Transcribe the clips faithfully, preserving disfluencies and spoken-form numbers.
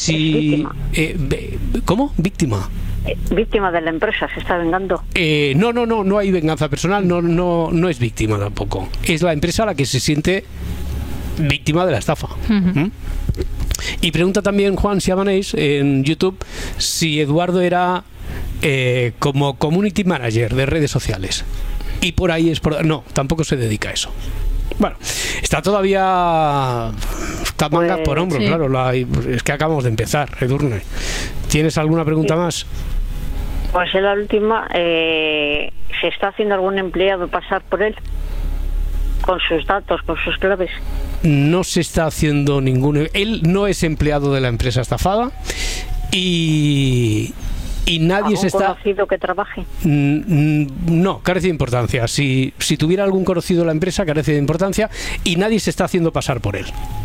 si... Eh, ¿Cómo? ¿Víctima? Víctima de la empresa, se está vengando. Eh, no, no, no, no hay venganza personal, no, no, no es víctima tampoco. Es la empresa la que se siente víctima de la estafa. Uh-huh. ¿Mm? Y pregunta también Juan Siamanés en YouTube si Eduardo era eh, como community manager de redes sociales. Y por ahí es por... No, tampoco se dedica a eso. Bueno, está todavía... Está mangas pues, por hombro, sí. Claro. La, es que acabamos de empezar, Edurne. ¿Tienes alguna pregunta sí. más? Pues en la última, eh, ¿se está haciendo algún empleado pasar por él? Con sus datos, con sus claves. No se está haciendo ningún... Él no es empleado de la empresa estafada y... Y nadie se está... ¿Algún conocido que trabaje? No, carece de importancia. Si, si tuviera algún conocido de la empresa, carece de importancia y nadie se está haciendo pasar por él.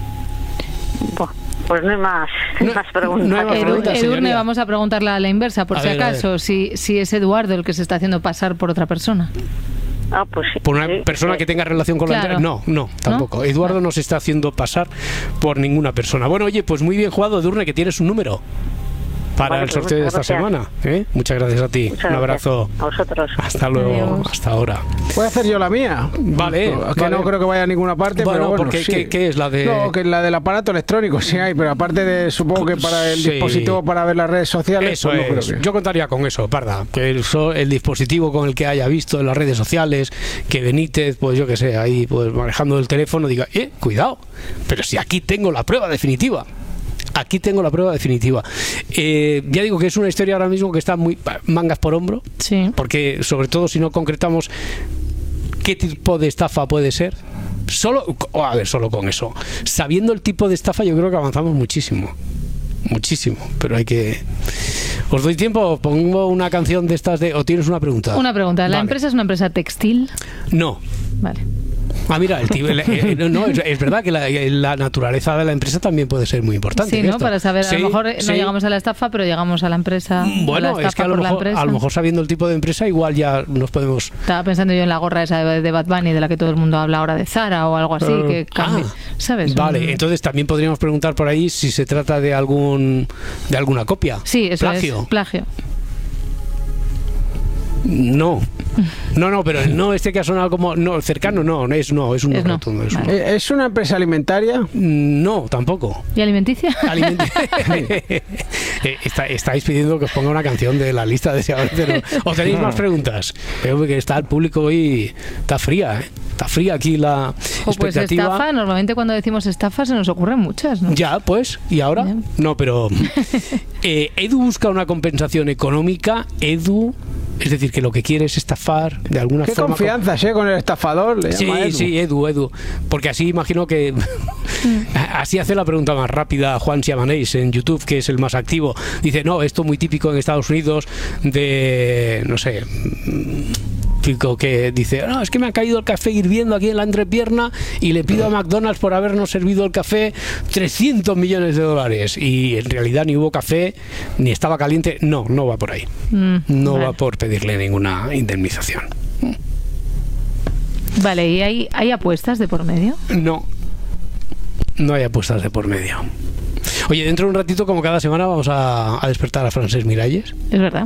Pues no hay más, no, más preguntas. No hay más preguntas, Edu, Edurne, vamos a preguntarle a la inversa, por a si ver, acaso, si, si es Eduardo el que se está haciendo pasar por otra persona. Ah, pues sí. ¿Por una sí, persona sí. que tenga relación con claro. la empresa? No, no, tampoco. ¿No? Eduardo no se está haciendo pasar por ninguna persona. Bueno, oye, pues muy bien jugado, Edurne, que tienes un número para vale, el sorteo de esta gracias. semana. ¿eh? Muchas gracias a ti. Muchas un abrazo. A vosotros. Hasta luego. Adiós. Hasta ahora. ¿Puedo hacer yo la mía? Vale. Es que vale. no creo que vaya a ninguna parte. Bueno, pero bueno, porque sí. ¿qué, ¿qué es la de...? No, que la del aparato electrónico sí hay, pero aparte de, supongo que para el sí. dispositivo para ver las redes sociales... Eso pues no es. creo que... Yo contaría con eso, Parda. Que el, el dispositivo con el que haya visto en las redes sociales que Benítez, pues yo que sé, ahí pues manejando el teléfono, diga, eh, cuidado, pero si aquí tengo la prueba definitiva. Aquí tengo la prueba definitiva. Eh, ya digo que es una historia ahora mismo que está muy mangas por hombro, sí. Porque sobre todo si no concretamos qué tipo de estafa puede ser, solo, oh, a ver, solo con eso, sabiendo el tipo de estafa, yo creo que avanzamos muchísimo, muchísimo. Pero hay que... ¿Os doy tiempo? Pongo una canción de estas de... ¿O tienes una pregunta? Una pregunta. ¿La vale. empresa es una empresa textil? No. Vale. Ah, mira, el tío, el, el, no, es, es verdad que la, la naturaleza de la empresa también puede ser muy importante. Sí, ¿no? Para saber, sí, a lo mejor no sí. llegamos a la estafa, pero llegamos a la empresa. Bueno, a la es que a lo, mejor, a lo mejor sabiendo el tipo de empresa, igual ya nos podemos... Estaba pensando yo en la gorra esa de, de Bad Bunny, de la que todo el mundo habla ahora, de Zara o algo así, uh, que cambie, ah, ¿sabes? Vale, entonces también podríamos preguntar por ahí si se trata de algún de alguna copia. Sí, eso plagio. es, plagio. No, no, no, pero no, este que ha sonado como no, cercano, no, es no, es un es no. rotundo. Es, vale. un... ¿Es una empresa alimentaria? No, tampoco. ¿Y alimenticia? Alimenticia. Está, estáis pidiendo que os ponga una canción de la lista de pero ¿o tenéis más preguntas? Veo que está el público hoy, está fría, ¿eh? Está fría aquí la oh, expectativa. Pues estafa, normalmente cuando decimos estafa se nos ocurren muchas, ¿no? Ya, pues, ¿y ahora? Ya. No, pero eh, Edu busca una compensación económica, Edu... Es decir, que lo que quiere es estafar de alguna ¿Qué forma. ¿Qué confianza, eh, con el estafador? Le sí, llama Edu. sí, Edu, Edu. Porque así imagino que... así hace la pregunta más rápida Juan Siamanés en YouTube, que es el más activo. Dice, no, esto muy típico en Estados Unidos de... no sé... que dice, no, es que me ha caído el café hirviendo aquí en la entrepierna y le pido a McDonald's por habernos servido el café trescientos millones de dólares y en realidad ni hubo café ni estaba caliente. No, no va por ahí. Mm, no vale. va por pedirle ninguna indemnización. Vale, ¿y hay, hay apuestas de por medio? No, no hay apuestas de por medio. Oye, dentro de un ratito, como cada semana, vamos a, a despertar a Francesc Miralles. Es verdad.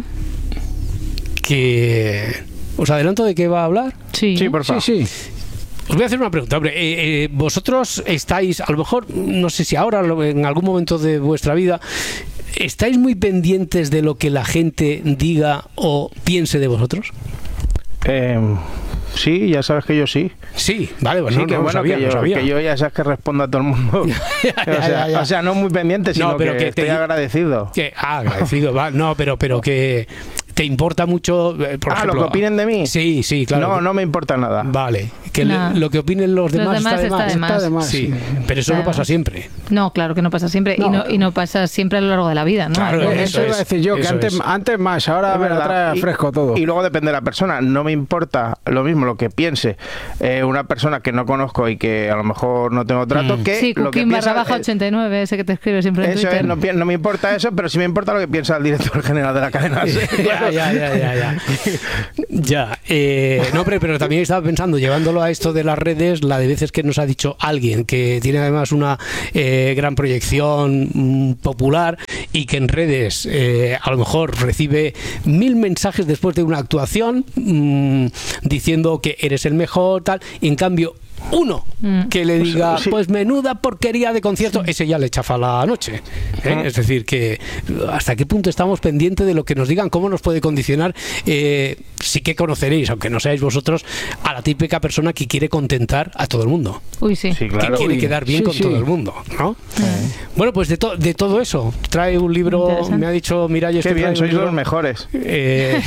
Que... ¿Os adelanto de qué va a hablar? Sí, sí, por favor. Sí, sí. Os voy a hacer una pregunta. Hombre, eh, eh, vosotros estáis, a lo mejor, no sé si ahora, en algún momento de vuestra vida, ¿estáis muy pendientes de lo que la gente diga o piense de vosotros? Eh, sí, ya sabes que yo sí. Sí, vale, pues sí, no, que no, bueno, sabía, que, yo, no sabía. que yo ya sabes que respondo a todo el mundo. ya, ya, o, sea, ya, ya. o sea, no muy pendiente, sino no, pero que, que estoy te, agradecido. Que, ah, agradecido, va, no, pero, pero que... ¿Te importa mucho, eh, por ah, ejemplo, lo que opinen de mí? Sí, sí, claro. No, no me importa nada. Vale. Que no. le, lo que opinen los demás, los demás está, de está, más. de más. Está de más. Sí, pero eso está no pasa siempre. No, claro que no pasa siempre. No. Y, no, y no pasa siempre a lo largo de la vida, ¿no? Claro, eso, eso iba a decir yo, que antes, antes más, ahora me la trae fresco todo. Y luego depende de la persona. No me importa lo mismo lo que piense eh, una persona que no conozco y que a lo mejor no tengo trato, mm. que sí, lo que Cuquín piensa... barra baja ochenta y nueve, ese que te escribe siempre en eso Twitter. Es, no, no me importa eso, pero sí me importa lo que piensa el director general de la cadena. ya, ya, ya, ya, ya. Ya, eh, no, pero, pero también estaba pensando, llevándolo a esto de las redes, la de veces que nos ha dicho alguien que tiene además una eh, gran proyección mm, popular y que en redes eh, a lo mejor recibe mil mensajes después de una actuación mmm, diciendo que eres el mejor, tal, y en cambio uno que le diga, sí, pues menuda porquería de concierto, sí, ese ya le chafa la noche, ¿eh? Es decir, que hasta qué punto estamos pendientes de lo que nos digan, cómo nos puede condicionar. Eh, sí que conoceréis, aunque no seáis vosotros, a la típica persona que quiere contentar a todo el mundo. Uy, sí. Sí, claro. Que quiere quedar bien, sí, con sí, todo el mundo, ¿no? Sí. Bueno, pues de, to de todo eso trae un libro, me ha dicho Miralles. Qué bien, sois los mejores. Eh...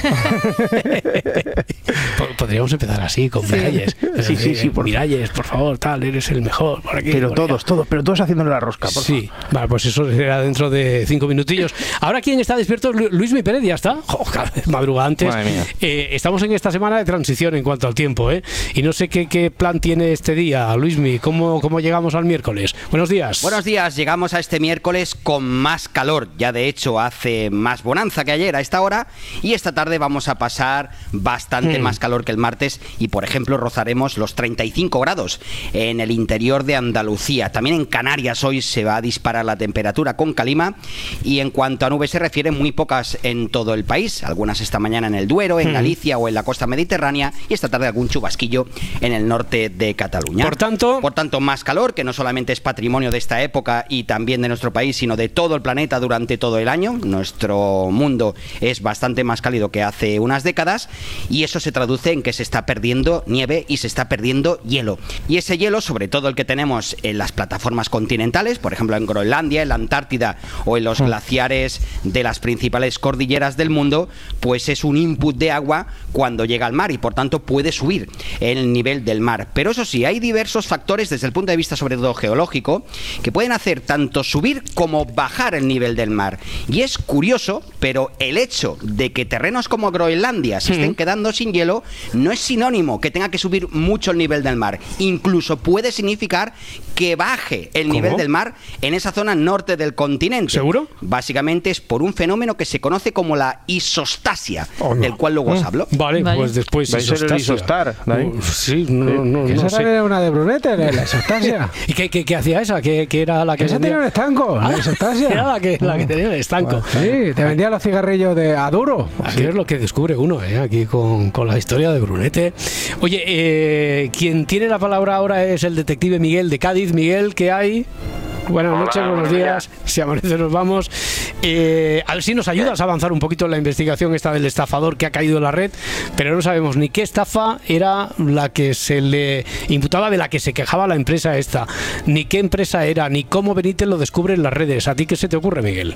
Podríamos empezar así, con Miralles. Sí, sí, sí, por Miralles, por favor, tal, eres el mejor. Por aquí, pero por todos, todos, pero todos haciéndole la rosca, por sí, favor. Vale, pues eso será dentro de cinco minutillos. Ahora, ¿quién está despierto? Luis Mi Pérez, ya está. Oh, madruga antes. Eh, estamos en esta semana de transición en cuanto al tiempo, ¿eh? Y no sé qué, qué plan tiene este día, Luismi. ¿Cómo, ¿Cómo llegamos al miércoles? Buenos días. Buenos días. Llegamos a este miércoles con más calor. Ya de hecho hace más bonanza que ayer a esta hora. Y esta tarde vamos a pasar bastante hmm. más calor que el martes. Y por ejemplo rozaremos los treinta y cinco grados en el interior de Andalucía. También en Canarias hoy se va a disparar la temperatura con calima. Y en cuanto a nubes se refiere, muy pocas en todo el país. Algunas esta mañana en el Duero, en Galicia o en la costa mediterránea, y esta tarde algún chubasquillo en el norte de Cataluña. Por tanto, por tanto, más calor, que no solamente es patrimonio de esta época y también de nuestro país, sino de todo el planeta durante todo el año. Nuestro mundo es bastante más cálido que hace unas décadas, y eso se traduce en que se está perdiendo nieve y se está perdiendo hielo. Y ese hielo, sobre todo el que tenemos en las plataformas continentales, por ejemplo en Groenlandia, en la Antártida o en los glaciares de las principales cordilleras del mundo, pues es un input de agua cuando llega al mar y por tanto puede subir el nivel del mar. Pero eso sí, hay diversos factores desde el punto de vista sobre todo geológico que pueden hacer tanto subir como bajar el nivel del mar. Y es curioso, pero el hecho de que terrenos como Groenlandia se estén quedando sin hielo no es sinónimo que tenga que subir mucho el nivel del mar. Incluso puede significar que baje el nivel ¿Cómo? del mar en esa zona norte del continente. ¿Seguro? Básicamente es por un fenómeno que se conoce como la isostasia, oh, no. del cual luego os oh, hablo. Vale, vale, pues después isostasia. El isostar, uh, sí, no, no, esa no sé. era una de Brunete, la isostasia. ¿Y qué, qué, qué hacía esa? ¿Qué, qué era la que esa vendía? tenía un estanco, ¿Ah? la isostasia. Era la que, la que tenía el estanco. Bueno, sí, te vendía los cigarrillos de a duro. Aquí es lo que descubre uno, ¿eh? Aquí con, con la historia de Brunete. Oye, eh, quien tiene la palabra ahora es el detective Miguel de Cádiz. Miguel, ¿qué hay? Buenas Hola, noches, buenos días. días. Si amanece nos vamos. Eh, a ver si nos ayudas a avanzar un poquito en la investigación esta del estafador que ha caído en la red, pero no sabemos ni qué estafa era la que se le imputaba, de la que se quejaba la empresa esta, ni qué empresa era, ni cómo Benítez lo descubre en las redes. ¿A ti qué se te ocurre, Miguel?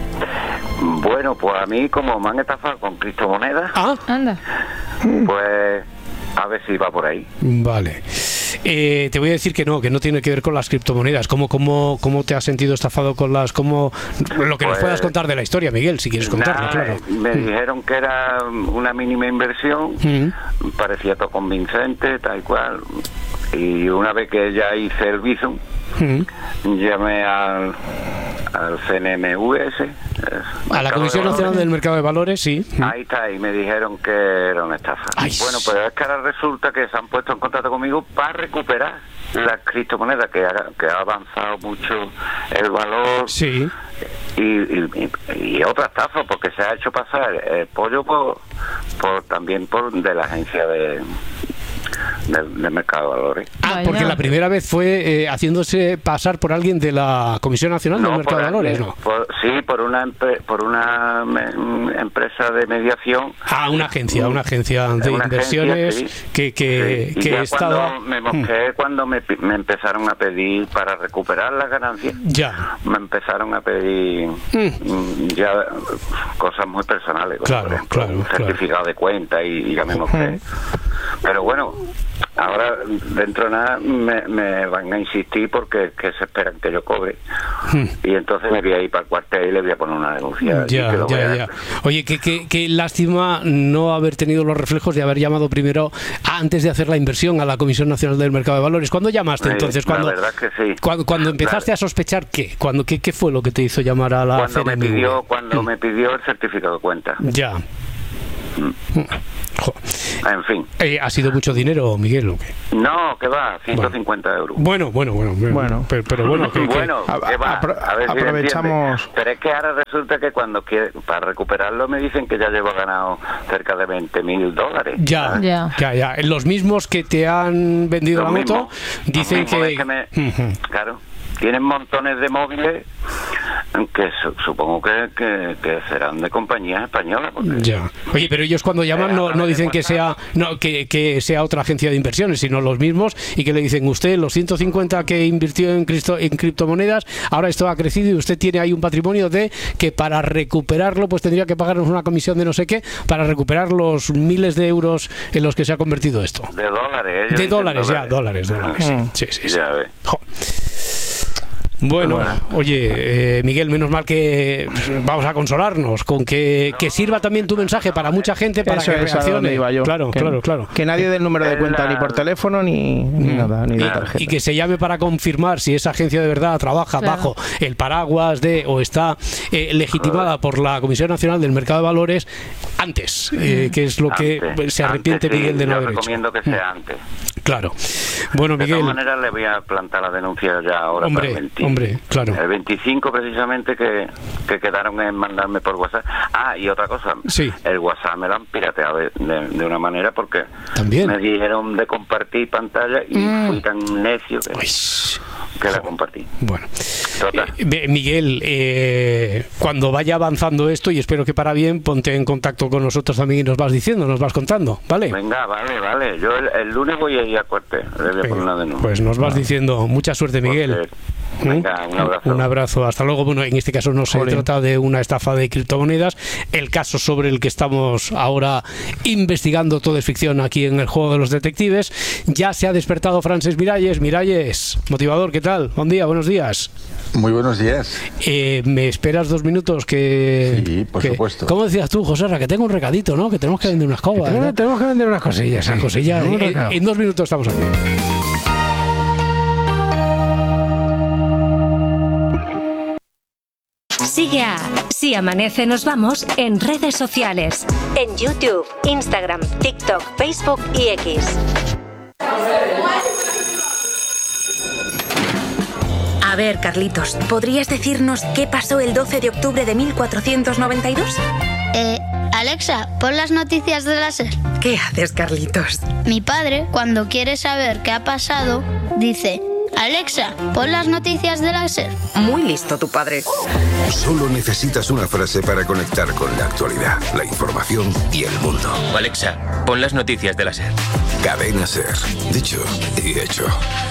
Bueno, pues a mí, como me han estafado con criptomonedas, ah, anda, pues a ver si va por ahí. Vale. Eh, te voy a decir que no, que no tiene que ver con las criptomonedas. ¿Cómo, cómo, cómo te has sentido estafado con las... Cómo, lo que nos pues, puedas contar de la historia, Miguel, si quieres contarlo, nada, claro. Me mm. dijeron que era una mínima inversión, mm. parecía todo convincente, tal cual. Y una vez que ya hice el Bizum, mm. llamé al, al C N M V S, a la Comisión Nacional del Mercado de Valores, sí. Ahí está, y me dijeron que era una estafa. Ay. Bueno, pues es que ahora resulta que se han puesto en contacto conmigo para recuperar las criptomonedas, que ha, que ha avanzado mucho el valor. Sí. Y, y, y otra estafa, porque se ha hecho pasar el pollo por, por también por de la agencia de... Del, del mercado de valores. Ah, porque la primera vez fue eh, haciéndose pasar por alguien de la Comisión Nacional no, del Mercado de Valores, alguien, ¿no? Por, sí, por una por una me, empresa de mediación. Ah, una agencia, una agencia de una inversiones agencia, sí. que que, sí. que estaba. Me mosqué hmm. cuando me, me empezaron a pedir para recuperar las ganancias. Ya. Me empezaron a pedir hmm. ya cosas muy personales, como claro, por ejemplo, claro, un certificado claro. de cuenta y, y ya me mosqué. Hmm. Pero bueno, ahora dentro de nada me, me van a insistir porque que se esperan que yo cobre hmm. y entonces me voy a ir para el cuartel y le voy a poner una denuncia. Ya, ya, a... ya. Oye, qué, qué, qué lástima no haber tenido los reflejos de haber llamado primero, antes de hacer la inversión, a la Comisión Nacional del Mercado de Valores. ¿Cuándo llamaste entonces? La cuando, verdad que sí. Cuando, cuando empezaste la... a sospechar, ¿qué? Cuando, ¿qué, ¿Qué fue lo que te hizo llamar a la cuando C N M V? me pidió Cuando hmm. me pidió el certificado de cuenta. Ya. Hmm. Jo. En fin. Eh, ¿Ha sido mucho dinero, Miguel, o qué? No, que va, ciento cincuenta bueno. euros. Bueno, bueno, bueno. Bueno. Pero, pero bueno, que, bueno, que, que va, apro a ver si aprovechamos. Pero es que ahora resulta que cuando quiere, para recuperarlo me dicen que ya llevo ganado cerca de veinte mil dólares. Ya, ya, ya, ya. Los mismos que te han vendido los la moto mismos, dicen que... que me, claro. Tienen montones de móviles que su, supongo que, que, que serán de compañías españolas. Porque... Ya. Oye, pero ellos cuando llaman no, no dicen que sea no que, que sea otra agencia de inversiones, sino los mismos, y que le dicen, usted los ciento cincuenta que invirtió en, cristo, en criptomonedas, ahora esto ha crecido y usted tiene ahí un patrimonio de que para recuperarlo pues tendría que pagarnos una comisión de no sé qué para recuperar los miles de euros en los que se ha convertido esto. De dólares. Ellos de dólares, dólares, ya, dólares, dólares. Ah, sí, sí, sí. sí. Ya ves. Jo. Bueno, bueno, oye, eh, Miguel, menos mal que vamos a consolarnos con que, que sirva también tu mensaje para mucha gente, para Eso que es a donde reaccione. iba yo. Claro, que, claro, claro. Que nadie dé el número de cuenta ni por teléfono ni, ni Mm. nada, ni de Y, tarjeta. y que se llame para confirmar si esa agencia de verdad trabaja Claro. bajo el paraguas de o está eh, legitimada por la Comisión Nacional del Mercado de Valores antes, eh, que es lo que Antes, se arrepiente antes, sí, Miguel de no yo haber hecho. recomiendo que sea antes. Claro. Bueno, De Miguel. todas maneras le voy a plantar la denuncia ya ahora. Hombre, para el veinte. hombre, claro. El veinticinco precisamente que, que quedaron en mandarme por WhatsApp. Ah, y otra cosa. Sí. El WhatsApp me lo han pirateado de, de, de una manera porque También. me dijeron de compartir pantalla y Mm. fui tan necio que, Uy. que la compartí. Bueno, Total. Eh, Miguel, eh, cuando vaya avanzando esto, y espero que para bien, ponte en contacto con nosotros también y nos vas diciendo, nos vas contando, ¿vale? Venga, vale, vale. Yo el, el lunes voy a ir a cuartel. Le voy a poner una denuncia. Pues nos vas diciendo. Mucha suerte, Miguel. Porque- Venga, un abrazo. Un abrazo, hasta luego. Bueno, en este caso no se Jolín. trata de una estafa de criptomonedas. El caso sobre el que estamos ahora investigando todo es ficción aquí en el Juego de los Detectives. Ya se ha despertado Frances Miralles. Miralles, motivador, ¿qué tal? Buen día, buenos días. Muy buenos días. Eh, ¿Me esperas dos minutos? Que, Sí, por que- supuesto. ¿Cómo decías tú, José Ra? Que tengo un recadito, ¿no? Que tenemos que vender unas cobas. Tenemos, ¿no? tenemos que vender unas cosillas. Esas sí. cosillas. Un En, recado. en dos minutos estamos aquí. Sigue a Si Amanece Nos Vamos en redes sociales. En YouTube, Instagram, TikTok, Facebook y X. A ver, Carlitos, ¿podrías decirnos qué pasó el doce de octubre de mil cuatrocientos noventa y dos? Eh, Alexa, pon las noticias de la SER. ¿Qué haces, Carlitos? Mi padre, cuando quiere saber qué ha pasado, dice: Alexa, pon las noticias de la SER. Muy listo tu padre. Solo necesitas una frase para conectar con la actualidad, la información y el mundo. Alexa, pon las noticias de la SER. Cadena SER. Dicho y hecho.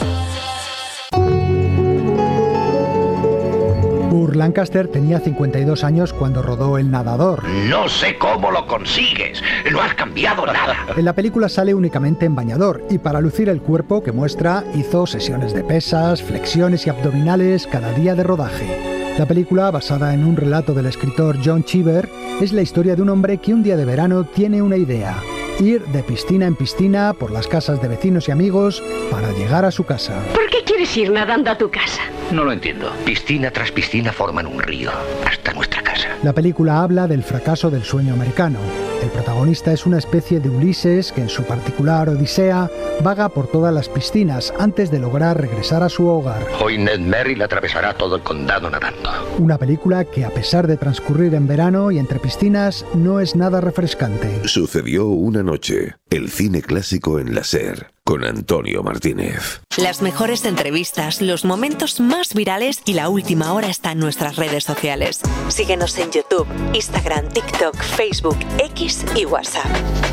Burt Lancaster tenía cincuenta y dos años cuando rodó El Nadador. No sé cómo lo consigues. No has cambiado nada. En la película sale únicamente en bañador y para lucir el cuerpo que muestra hizo sesiones de pesas, flexiones y abdominales cada día de rodaje. La película, basada en un relato del escritor John Cheever, es la historia de un hombre que un día de verano tiene una idea: ir de piscina en piscina por las casas de vecinos y amigos para llegar a su casa. ¿Por qué quieres ir nadando a tu casa? No lo entiendo. Piscina tras piscina forman un río hasta nuestra casa. La película habla del fracaso del sueño americano. El protagonista es una especie de Ulises que en su particular odisea vaga por todas las piscinas antes de lograr regresar a su hogar. Hoy Ned Merrill atravesará todo el condado nadando. Una película que, a pesar de transcurrir en verano y entre piscinas, no es nada refrescante. Sucedió una noche. El cine clásico en la SER. Con Antonio Martínez. Las mejores entrevistas, los momentos más virales y la última hora está en nuestras redes sociales. Síguenos en YouTube, Instagram, TikTok, Facebook, X y WhatsApp.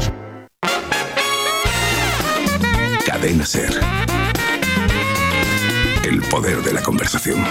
Cadena SER. El poder de la conversación.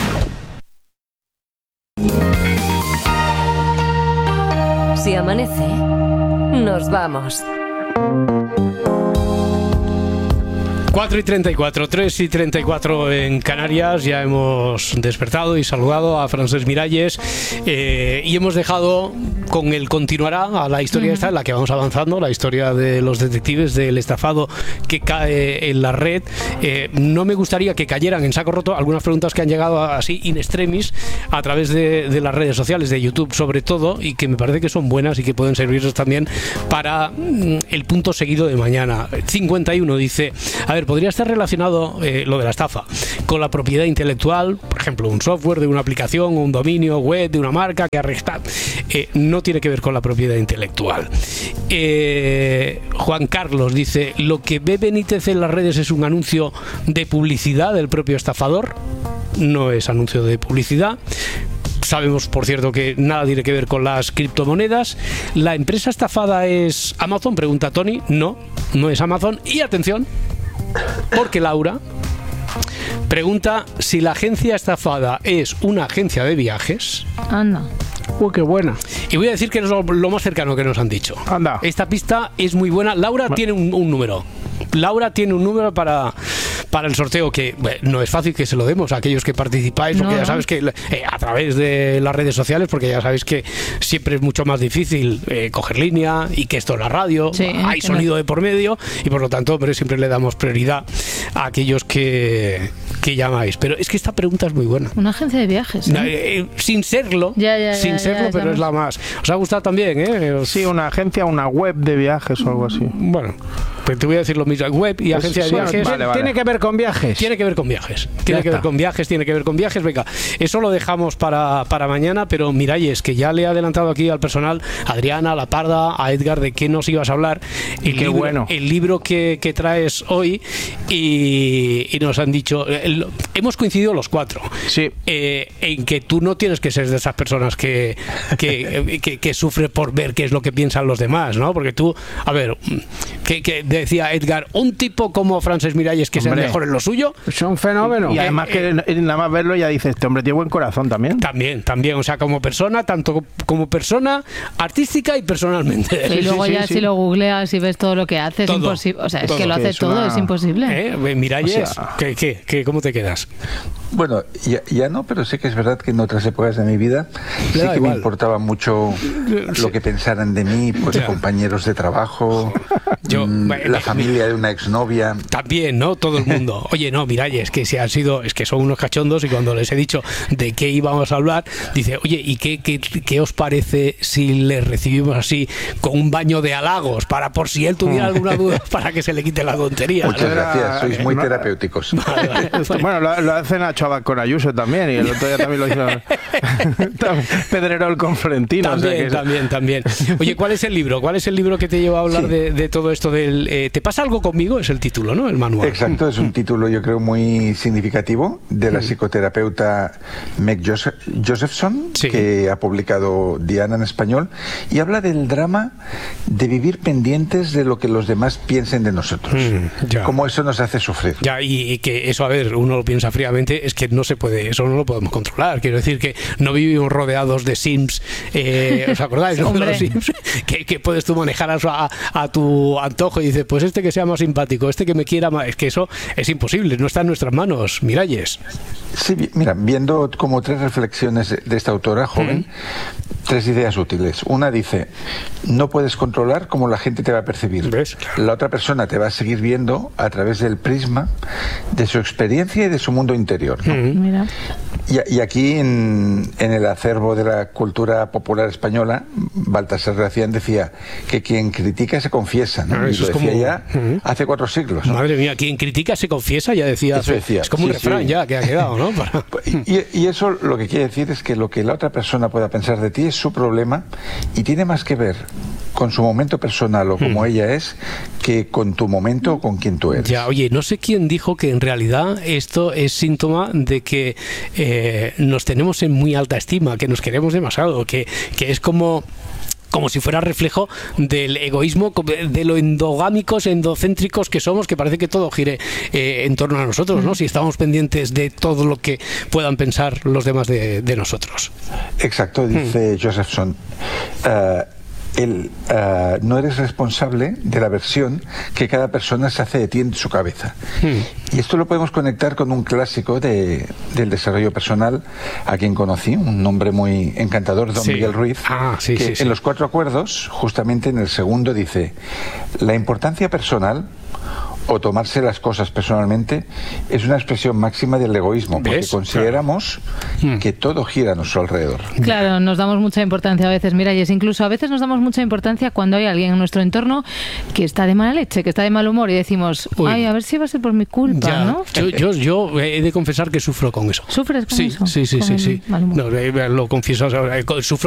Si amanece, nos vamos. cuatro y treinta y cuatro, tres y treinta y cuatro en Canarias. Ya hemos despertado y saludado a Francesc Miralles eh, y hemos dejado con el continuará a la historia uh-huh. esta en la que vamos avanzando, la historia de los detectives del estafado que cae en la red. Eh, no me gustaría que cayeran en saco roto algunas preguntas que han llegado así in extremis a través de, de las redes sociales, de YouTube sobre todo, y que me parece que son buenas y que pueden servirnos también para mm, el punto seguido de mañana. cincuenta y uno dice, a ver, podría estar relacionado eh, lo de la estafa con la propiedad intelectual, por ejemplo, un software de una aplicación o un dominio web de una marca que arresta. Eh, no tiene que ver con la propiedad intelectual. Eh, Juan Carlos dice, lo que ve Benítez en las redes es un anuncio de publicidad del propio estafador. No es anuncio de publicidad. Sabemos, por cierto, que nada tiene que ver con las criptomonedas. ¿La empresa estafada es Amazon? Pregunta Tony. No, no es Amazon. Y atención, porque Laura pregunta si la agencia estafada es una agencia de viajes. Anda. Uy, qué buena. Y voy a decir que es lo, lo más cercano que nos han dicho. Anda. Esta pista es muy buena. Laura bueno. tiene un, un número. Laura tiene un número para, para el sorteo que bueno, no es fácil que se lo demos a aquellos que participáis, porque no, ya sabes que eh, a través de las redes sociales, porque ya sabéis que siempre es mucho más difícil eh, coger línea y que esto es la radio, sí, hay sonido no. de por medio y por lo tanto hombre, siempre le damos prioridad a aquellos que, que llamáis. Pero es que esta pregunta es muy buena. Una agencia de viajes, ¿eh? Eh, sin serlo, ya, ya, sin ya, serlo, ya, pero ya. es la más. ¿Os ha gustado también? ¿eh? Sí, una agencia, una web de viajes o algo así. Bueno, pues te voy a decir lo mismo. Web y agencia de viajes. Vale, vale. Tiene que ver con viajes. Tiene que ver con viajes. Tiene ya que está. ver con viajes, tiene que ver con viajes. Venga, eso lo dejamos para, para mañana, pero Miralles, que ya le he adelantado aquí al personal, a Adriana, a La Parda, a Edgar, de qué nos ibas a hablar. El qué libro, bueno. El libro que, que traes hoy y, y nos han dicho, el, hemos coincidido los cuatro sí. eh, en que tú no tienes que ser de esas personas que, que, que, que sufre por ver qué es lo que piensan los demás, ¿no? Porque tú, a ver, que, que decía Edgar, un tipo como Francesc Miralles que hombre, es el mejor en lo suyo. Es un fenómeno. Y, y además eh, que nada más verlo ya dice, este hombre tiene buen corazón también. También, también, o sea, como persona, tanto como persona artística y personalmente. Y sí, luego sí, ya sí, si sí. lo googleas y ves todo lo que hace, es imposible. O sea, todo, es que lo hace es todo, una... es imposible. ¿Eh? Miralles, o sea... ¿qué, qué, qué, ¿cómo te quedas? Bueno, ya, ya no, pero sé que es verdad que en otras épocas de mi vida sí que igual. me importaba mucho sí. lo que pensaran de mí, pues ya. compañeros de trabajo, Yo, mmm, eh, la eh, familia de una exnovia. También, ¿no? Todo el mundo. Oye, no, Miralles, que se han sido, es que son unos cachondos y cuando les he dicho de qué íbamos a hablar, dice, oye, ¿y qué, qué, qué os parece si les recibimos así con un baño de halagos para por si él tuviera alguna duda para que se le quite la tontería? Muchas gracias, sois muy terapéuticos. Vale, vale. Bueno, lo, lo hacen a Chaval con Ayuso también y el otro día también lo hizo Pedrerol con Florentino. También, o sea que también, también. Oye, ¿cuál es el libro? ¿Cuál es el libro que te lleva a hablar sí. de, de todo esto del eh, ¿te pasa algo conmigo? Es el título, ¿no? El manual. Exacto, es un título yo creo muy significativo de la psicoterapeuta Meg Joseph, Josephson, sí. que ha publicado Diana en español y habla del drama de vivir pendientes de lo que los demás piensen de nosotros. Mm, ya. Cómo eso nos hace sufrir. Ya, y, y que eso, a ver, uno lo piensa fríamente, es que no se puede, eso no lo podemos controlar. Quiero decir que no vivimos rodeados de Sims, eh, ¿os acordáis? ¿no? De los Sims, que, que puedes tú manejar a, a tu antojo y dices, pues este que sea más simpático, este que me quiera más, es que eso es imposible, no está en nuestras manos, Miralles. Sí, mira, viendo como tres reflexiones de esta autora joven, mm. tres ideas útiles. Una dice, no puedes controlar cómo la gente te va a percibir. ¿Ves? La otra persona te va a seguir viendo a través del prisma de su experiencia y de su mundo interior, ¿no? Mm. Mira. Y, y aquí en, en el acervo de la cultura popular española, Baltasar Gracián decía que quien critica se confiesa, ¿no? Ah, y lo decía como... ya uh-huh. hace cuatro siglos, ¿no? Madre mía, quien critica se confiesa, ya decía. Eso decía. Es como sí, un refrán sí. ya que ha quedado, ¿no? Para... Y, y eso lo que quiere decir es que lo que la otra persona pueda pensar de ti es su problema y tiene más que ver con su momento personal o como mm. ella es que con tu momento o con quien tú eres. Ya, oye, no sé quién dijo que en realidad esto es síntoma de que eh, nos tenemos en muy alta estima, que nos queremos demasiado, que, que es como... como si fuera reflejo del egoísmo, de lo endogámicos, endocéntricos que somos, que parece que todo gire eh, en torno a nosotros, ¿no? Si estamos pendientes de todo lo que puedan pensar los demás de, de nosotros. Exacto, dice mm. Josephson. Uh, el, uh, no eres responsable de la versión que cada persona se hace de ti en su cabeza. Hmm. Y esto lo podemos conectar con un clásico de, del desarrollo personal, a quien conocí, un hombre muy encantador, don sí. Miguel Ruiz, ah, sí, que sí, sí. en los cuatro acuerdos, justamente en el segundo, dice: la importancia personal o tomarse las cosas personalmente es una expresión máxima del egoísmo, porque ¿ves? Consideramos claro. que todo gira a nuestro alrededor. Claro, nos damos mucha importancia a veces, mira, y es incluso a veces nos damos mucha importancia cuando hay alguien en nuestro entorno que está de mala leche, que está de mal humor, y decimos, Uy. ay, a ver si va a ser por mi culpa, ya, ¿no? Yo, yo, yo he de confesar que sufro con eso. ¿Sufres con sí, eso? Sí, sí, sí, sí, sí. No, lo confieso, sufro